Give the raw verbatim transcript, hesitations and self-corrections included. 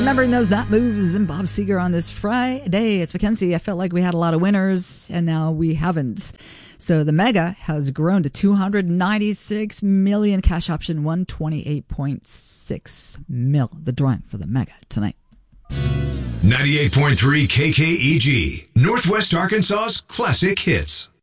remembering those not moves and Bob Seger on this Friday. It's Mackenzie. I felt like we had a lot of winners, and now we haven't. So the Mega has grown to two hundred ninety-six million. Cash option one hundred twenty-eight point six mil. The drawing for the Mega tonight. ninety-eight point three K K E G, Northwest Arkansas's classic hits.